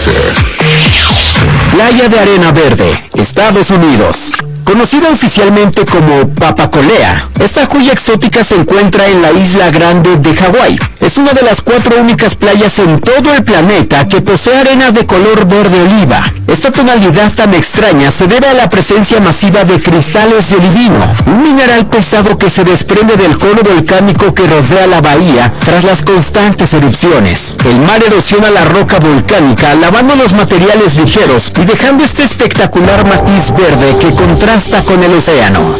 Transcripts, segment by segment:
Cruiser. Playa de Arena Verde, Estados Unidos. Conocida oficialmente como Papacolea, esta joya exótica se encuentra en la Isla Grande de Hawái. Es una de las 4 únicas playas en todo el planeta que posee arena de color verde oliva. Esta tonalidad tan extraña se debe a la presencia masiva de cristales de olivino, un mineral pesado que se desprende del cono volcánico que rodea la bahía tras las constantes erupciones. El mar erosiona la roca volcánica, lavando los materiales ligeros y dejando este espectacular matiz verde que contrasta con el océano.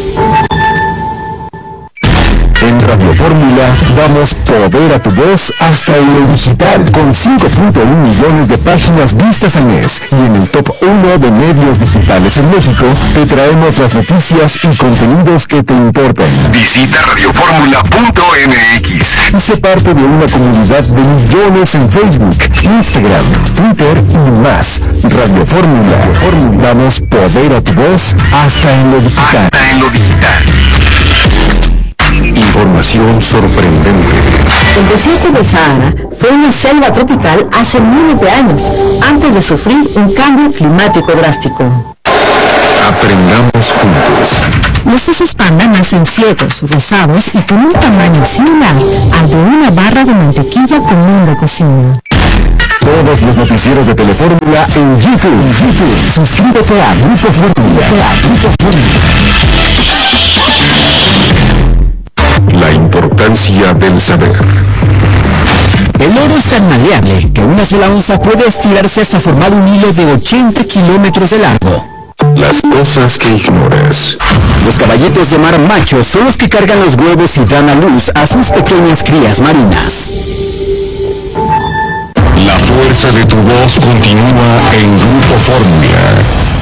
En Radio Fórmula damos poder a tu voz hasta en lo digital, con 5.1 millones de páginas vistas al mes. Y en el top 1 de medios digitales en México, te traemos las noticias y contenidos que te importan. Visita radioformula.mx y sé parte de una comunidad de millones en Facebook, Instagram, Twitter y más. Radio Fórmula. Damos poder a tu voz hasta en lo digital. Información sorprendente. El desierto del Sahara fue una selva tropical hace miles de años, antes de sufrir un cambio climático drástico. Aprendamos juntos. Los osos panda nacen ciegos, rosados y con un tamaño similar al de una barra de mantequilla común de cocina. Todos los noticieros de Telefórmula en YouTube. Suscríbete a Grupo Fórmula. La importancia del saber. El oro es tan maleable que una sola onza puede estirarse hasta formar un hilo de 80 kilómetros de largo. Las cosas que ignoras. Los caballitos de mar machos son los que cargan los huevos y dan a luz a sus pequeñas crías marinas. La fuerza de tu voz continúa en Grupo Fórmula.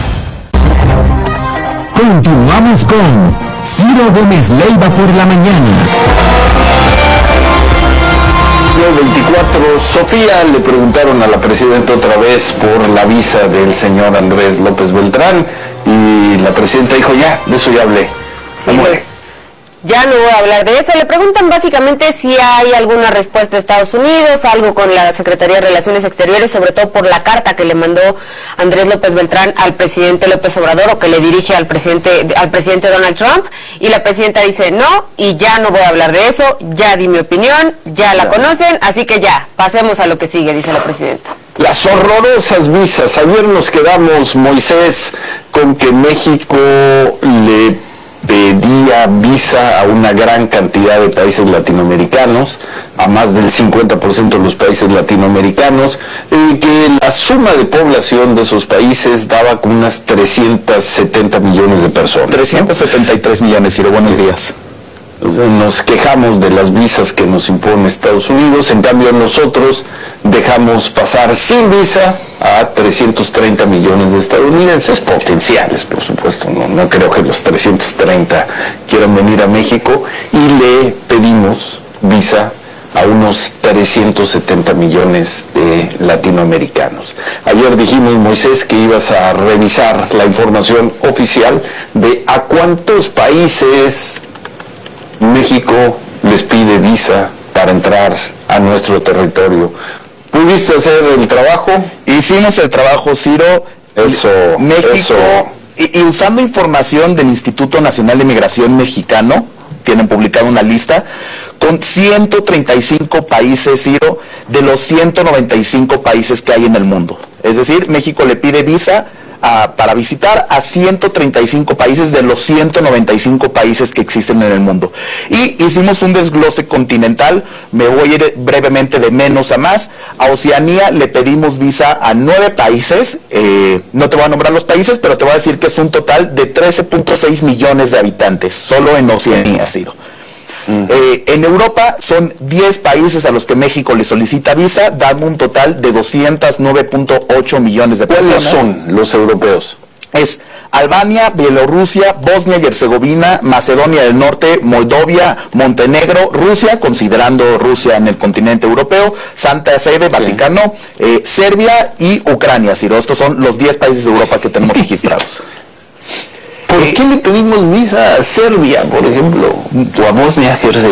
Continuamos con Ciro Gómez Leiva por la mañana. 24, Sofía, le preguntaron a la presidenta otra vez por la visa del señor Andrés López Beltrán y la presidenta dijo, ya, de eso ya hablé. Sí, ya no voy a hablar de eso. Le preguntan básicamente si hay alguna respuesta de Estados Unidos, algo con la Secretaría de Relaciones Exteriores, sobre todo por la carta que le mandó Andrés López Beltrán al presidente López Obrador, o que le dirige al presidente Donald Trump, y la presidenta dice no, y ya no voy a hablar de eso, ya di mi opinión, ya la conocen, así que ya, pasemos a lo que sigue, dice la presidenta. Las horrorosas visas. Ayer nos quedamos, Moisés, con que México le pedía visa a una gran cantidad de países latinoamericanos, a más del 50% de los países latinoamericanos, que la suma de población de esos países daba como unas 370 millones de personas. 373 millones, Ciro, buenos días. Nos quejamos de las visas que nos impone Estados Unidos, en cambio nosotros dejamos pasar sin visa a 330 millones de estadounidenses potenciales, por supuesto, no creo que los 330 quieran venir a México, y le pedimos visa a unos 370 millones de latinoamericanos. Ayer dijimos, Moisés, que ibas a revisar la información oficial de a cuántos países México les pide visa para entrar a nuestro territorio. ¿Pudiste hacer el trabajo? Hicimos el trabajo, Ciro. Eso, México, eso. Y usando información del Instituto Nacional de Migración Mexicano, tienen publicado una lista con 135 países, Ciro, de los 195 países que hay en el mundo. Es decir, México le pide visa para visitar a 135 países de los 195 países que existen en el mundo. Y hicimos un desglose continental, me voy a ir brevemente de menos a más. A Oceanía le pedimos visa a 9 países, no te voy a nombrar los países, pero te voy a decir que es un total de 13.6 millones de habitantes, solo en Oceanía, Ciro. En Europa son 10 países a los que México le solicita visa, dando un total de 209.8 millones de personas. ¿Cuáles son los europeos? Es Albania, Bielorrusia, Bosnia y Herzegovina, Macedonia del Norte, Moldavia, Montenegro, Rusia, considerando Rusia en el continente europeo, Santa Sede, Vaticano, Serbia y Ucrania, Ciro. Estos son los 10 países de Europa que tenemos registrados. ¿Por qué le pedimos visa a Serbia, por ejemplo, o a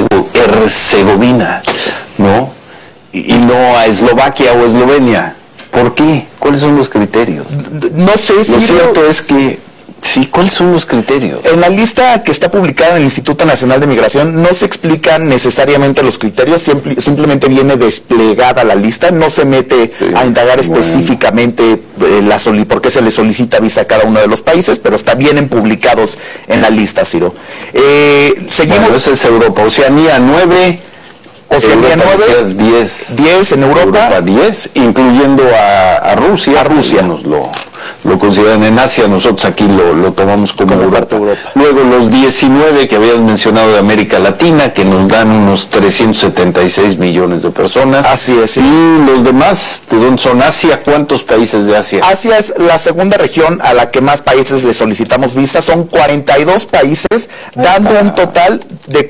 Bosnia-Herzegovina, ¿no? Y no a Eslovaquia o Eslovenia? ¿Por qué? ¿Cuáles son los criterios? No sé si... Lo cierto es que, sí, ¿cuáles son los criterios? En la lista que está publicada en el Instituto Nacional de Migración no se explican necesariamente los criterios, simplemente viene desplegada la lista, no se mete a indagar específicamente por qué se le solicita visa a cada uno de los países, pero están bien publicados en la lista, Ciro. Seguimos. Bueno, esa es Europa, Oceanía 9... Oceanía 9, 10 en Europa 10, incluyendo a Rusia. A Rusia. Nos lo consideran en Asia, nosotros aquí lo tomamos como Europa. Luego los 19 que habías mencionado de América Latina, que nos dan unos 376 millones de personas. Así es. Sí. Y los demás, ¿de dónde son? Asia, ¿cuántos países de Asia? Asia es la segunda región a la que más países le solicitamos visa, son 42 países, dando un total de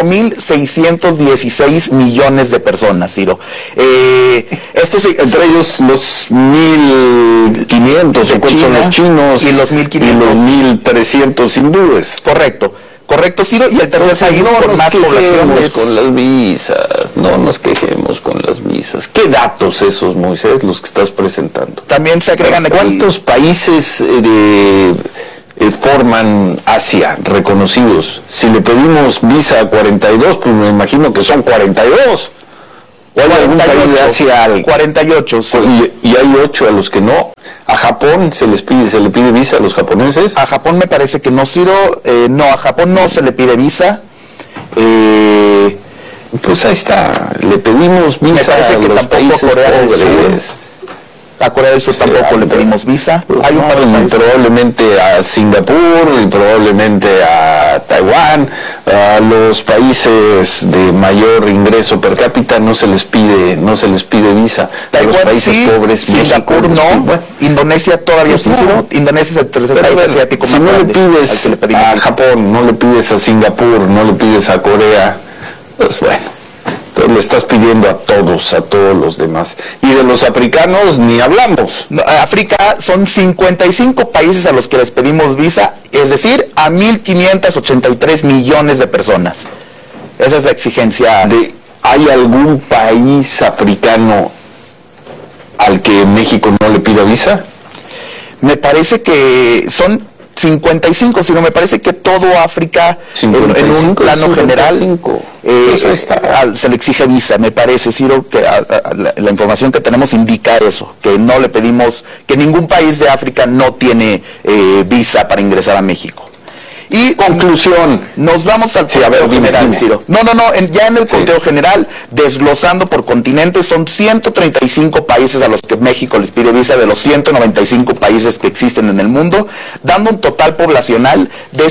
4.616 millones de personas, Ciro. Esto sí, entre ellos los 1.500 de China, son los chinos y los 1.500 y los 1.300 hindúes. Correcto, Ciro, y el tercer país con más población es... con las visas, no nos quejemos con las visas. ¿Qué datos esos, Moisés, los que estás presentando? También se agregan aquí... ¿Cuántos países forman Asia reconocidos? Si le pedimos visa a 42, pues me imagino que son 42. ¿O hay algún país de Asia? 48, sí. Y hay 8 a los que no. ¿A Japón se le pide visa a los japoneses? A Japón me parece que no, Ciro. No, a Japón no se le pide visa. Pues ahí está. Le pedimos visa a los países pobres. A Corea del Sur tampoco le pedimos visa. Hay un par de países. Probablemente a Singapur y probablemente a Taiwán. A los países de mayor ingreso per cápita no se les pide visa. Taiwán, a los países pobres, Singapur México, no. Bueno. Indonesia todavía sí. Indonesia es el tercer país asiático más grande. Si no le pides a Japón, no le pides a Singapur, no le pides a Corea, pues bueno. Entonces le estás pidiendo a todos los demás. Y de los africanos ni hablamos. No, África son 55 países a los que les pedimos visa, es decir, a 1.583 millones de personas. Esa es la exigencia. ¿Hay algún país africano al que México no le pida visa? Me parece que son 55, sino me parece que todo África 55, en un plano 55. General se le exige visa, me parece, Ciro, que la información que tenemos indica eso, que no le pedimos, que ningún país de África no tiene visa para ingresar a México. Y conclusión, nos vamos al conteo general, Ciro. Ya en el conteo general, desglosando por continentes, son 135 países a los que México les pide visa de los 195 países que existen en el mundo, dando un total poblacional de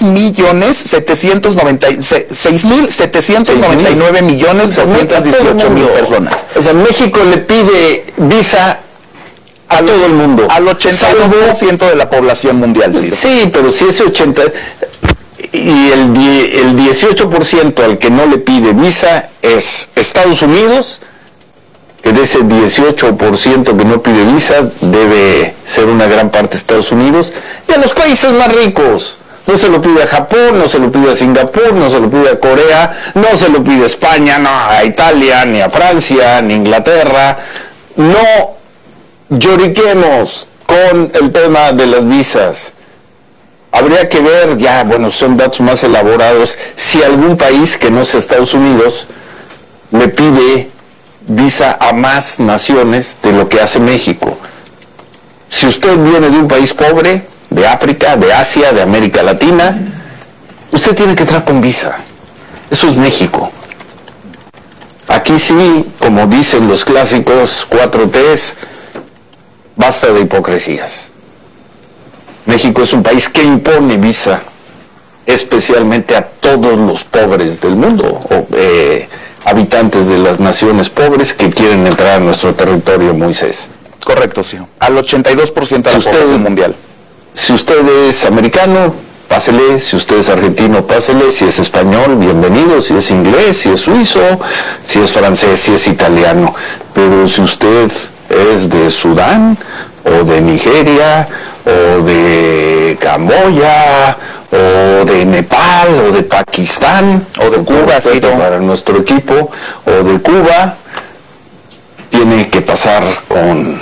6.799.218.000 personas. O sea, México le pide visa a todo el mundo. Al 82% de la población mundial, Ciro. Sí, pero si ese 80 y el 18% al que no le pide visa es Estados Unidos, que de ese 18% que no pide visa debe ser una gran parte Estados Unidos, y a los países más ricos. No se lo pide a Japón, no se lo pide a Singapur, no se lo pide a Corea, no se lo pide a España, no a Italia, ni a Francia, ni a Inglaterra. No lloriquemos con el tema de las visas. Habría que ver, son datos más elaborados, si algún país que no sea Estados Unidos le pide visa a más naciones de lo que hace México. Si usted viene de un país pobre, de África, de Asia, de América Latina, usted tiene que entrar con visa. Eso es México. Aquí sí, como dicen los clásicos 4Ts, basta de hipocresías. México es un país que impone visa, especialmente a todos los pobres del mundo, habitantes de las naciones pobres que quieren entrar a nuestro territorio, Moisés. Correcto, sí. Al 82% de la población mundial. Si usted es americano, pásele. Si usted es argentino, pásele. Si es español, bienvenido. Si es inglés, si es suizo, si es francés, si es italiano. Pero si usted es de Sudán, o de Nigeria, o de Camboya, o de Nepal, o de Pakistán, o de Cuba, para nuestro equipo, o de Cuba, tiene que pasar con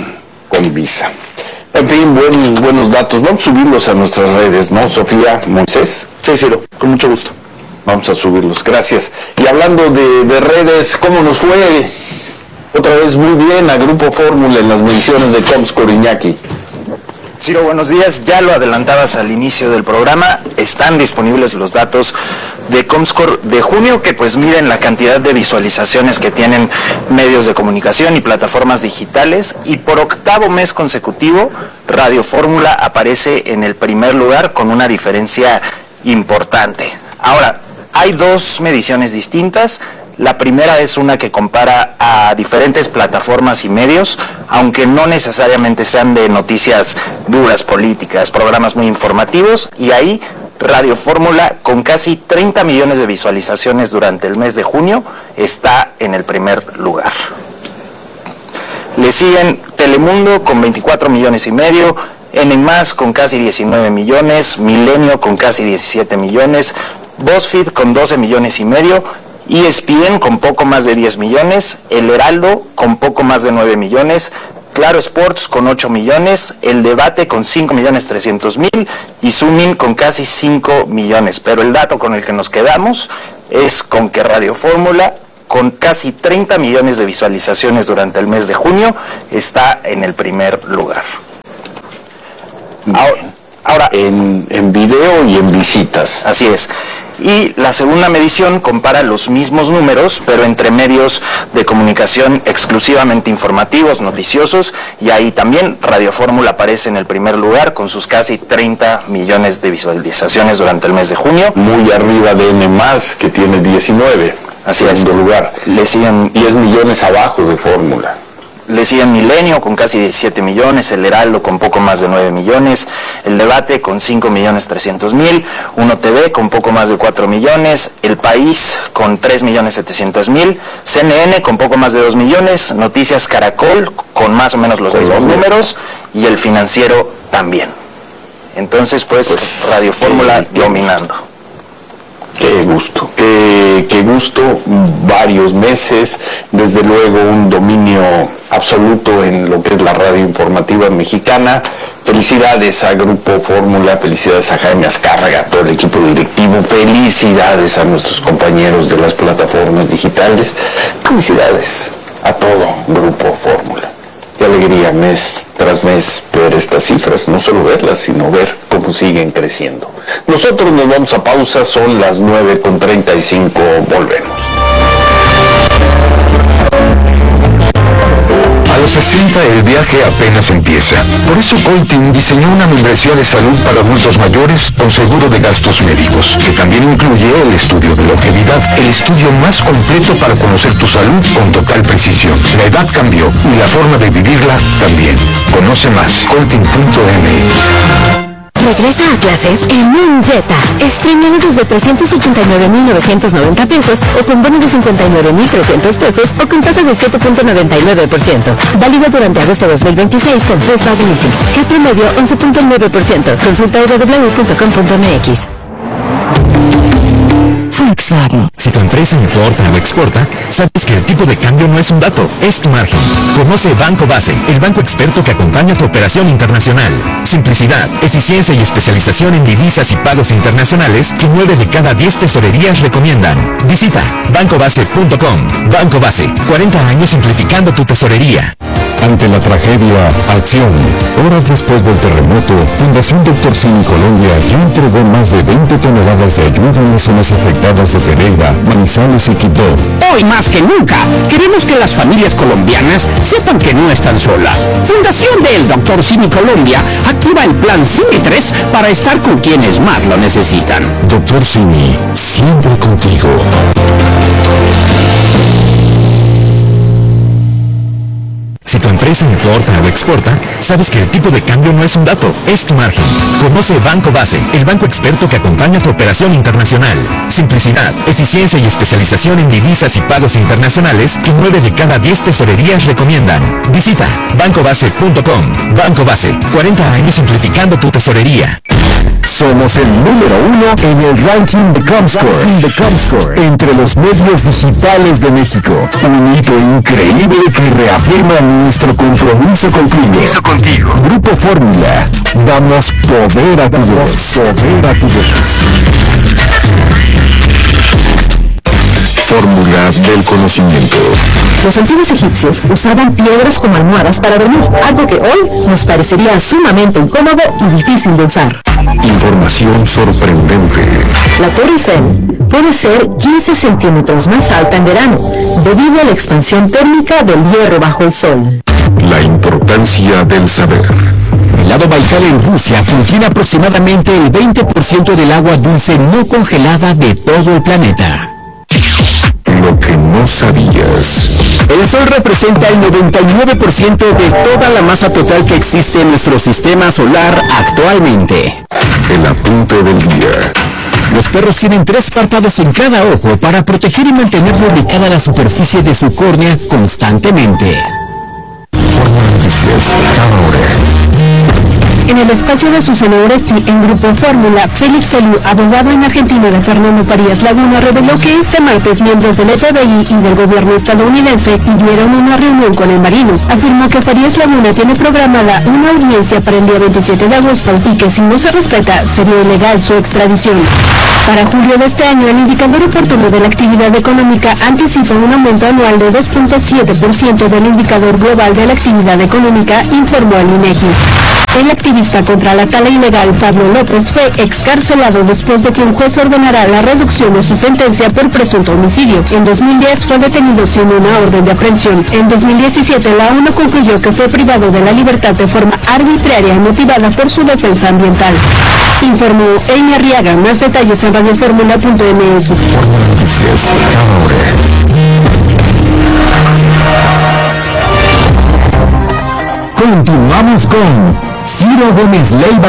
con Visa. En fin, buenos datos. Vamos a subirlos a nuestras redes, ¿no, Sofía, Moisés? Sí, Ciro, con mucho gusto. Vamos a subirlos, gracias. Y hablando de redes, ¿cómo nos fue? Otra vez muy bien a Grupo Fórmula en las mediciones de Comscore, Iñaki. Ciro, buenos días. Ya lo adelantabas al inicio del programa. Están disponibles los datos de Comscore de junio, que pues miden la cantidad de visualizaciones que tienen medios de comunicación y plataformas digitales. Y por octavo mes consecutivo, Radio Fórmula aparece en el primer lugar con una diferencia importante. Ahora, hay dos mediciones distintas. La primera es una que compara a diferentes plataformas y medios, aunque no necesariamente sean de noticias duras, políticas, programas muy informativos, y ahí Radio Fórmula, con casi 30 millones de visualizaciones durante el mes de junio, está en el primer lugar. Le siguen Telemundo con 24 millones y medio, N+ con casi 19 millones, Milenio con casi 17 millones, BuzzFeed con 12 millones y medio, ESPN con poco más de 10 millones, El Heraldo con poco más de 9 millones, Claro Sports con 8 millones, El Debate con 5.300.000 y Sumin con casi 5 millones. Pero el dato con el que nos quedamos es con que Radio Fórmula, con casi 30 millones de visualizaciones durante el mes de junio, está en el primer lugar. Ahora en video y en visitas. Así es. Y la segunda medición compara los mismos números, pero entre medios de comunicación exclusivamente informativos, noticiosos, y ahí también Radio Fórmula aparece en el primer lugar con sus casi 30 millones de visualizaciones durante el mes de junio. Muy arriba de N+, que tiene 19. Así es. Segundo lugar. Le siguen 10 millones abajo de Fórmula. Le siguen Milenio con casi 17 millones, El Heraldo con poco más de 9 millones, El Debate con 5.300.000, Uno TV con poco más de 4 millones, El País con 3.700.000, CNN con poco más de 2 millones, Noticias Caracol con más o menos los mismos números y El Financiero también. Entonces, pues Radio Fórmula dominando. Qué gusto, varios meses, desde luego un dominio absoluto en lo que es la radio informativa mexicana. Felicidades a Grupo Fórmula, felicidades a Jaime Azcárraga, a todo el equipo directivo, felicidades a nuestros compañeros de las plataformas digitales, felicidades a todo Grupo Fórmula. Qué alegría mes tras mes ver estas cifras, no solo verlas, sino ver cómo siguen creciendo. Nosotros nos vamos a pausa, son las 9:35, volvemos. A los 60 el viaje apenas empieza. Por eso Colting diseñó una membresía de salud para adultos mayores con seguro de gastos médicos, que también incluye el estudio de longevidad, el estudio más completo para conocer tu salud con total precisión. La edad cambió y la forma de vivirla también. Conoce más, colting.mx. Regresa a clases en un Jetta. Estrenado desde 389.990 pesos o con bono de 59.300 pesos o con tasa de 7.99%. Válido durante agosto 2026 con Volkswagen Leasing. CAT promedio 11.9%. Consulta www.com.mx. Volkswagen. Si tu empresa importa o exporta, sabes que el tipo de cambio no es un dato, es tu margen. Conoce Banco Base, el banco experto que acompaña tu operación internacional. Simplicidad, eficiencia y especialización en divisas y pagos internacionales que 9 de cada 10 tesorerías recomiendan. Visita bancobase.com. Banco Base, 40 años simplificando tu tesorería. Ante la tragedia, acción. Horas después del terremoto, Fundación Dr. Simi Colombia ya entregó más de 20 toneladas de ayuda en las zonas afectadas de Pereira, Manizales y Quibdó. Hoy más que nunca, queremos que las familias colombianas sepan que no están solas. Fundación del Dr. Simi Colombia activa el plan Simi 3 para estar con quienes más lo necesitan. Dr. Simi, siempre contigo. Si tu empresa importa o exporta, sabes que el tipo de cambio no es un dato, es tu margen. Conoce Banco Base, el banco experto que acompaña tu operación internacional. Simplicidad, eficiencia y especialización en divisas y pagos internacionales que 9 de cada 10 tesorerías recomiendan. Visita bancobase.com. Banco Base, 40 años simplificando tu tesorería. Somos el número 1 en el ranking de Comscore entre los medios digitales de México. Un hito increíble que reafirma nuestro compromiso contigo. Grupo Fórmula. Damos poder a tu voz. Fórmula del conocimiento. Los antiguos egipcios usaban piedras como almohadas para dormir, algo que hoy nos parecería sumamente incómodo y difícil de usar. Información sorprendente. La Torre Eiffel puede ser 15 centímetros más alta en verano, debido a la expansión térmica del hierro bajo el sol. La importancia del saber. El lago Baikal en Rusia contiene aproximadamente el 20% del agua dulce no congelada de todo el planeta. Lo que no sabías. El Sol representa el 99% de toda la masa total que existe en nuestro sistema solar actualmente. El apunte del día. Los perros tienen 3 párpados en cada ojo para proteger y mantener lubricada la superficie de su córnea constantemente. Noticias cada hora. En el espacio de sus honores y en Grupo Fórmula, Félix Selú, abogado en Argentina de Fernando Farías Laguna, reveló que este martes miembros del FBI y del gobierno estadounidense pidieron una reunión con el marino. Afirmó que Farías Laguna tiene programada una audiencia para el día 27 de agosto y que si no se respeta sería ilegal su extradición. Para julio de este año, el indicador oportuno de la actividad económica anticipa un aumento anual de 2.7% del indicador global de la actividad económica, informó el INEGI. El activista contra la tala ilegal, Pablo López, fue excarcelado después de que un juez ordenara la reducción de su sentencia por presunto homicidio. En 2010 fue detenido sin una orden de aprehensión. En 2017 la ONU concluyó que fue privado de la libertad de forma arbitraria y motivada por su defensa ambiental. Informó Amy Arriaga. Más detalles en radioformula.mx. Noticias cada hora. Continuamos con Ciro Gómez Leiva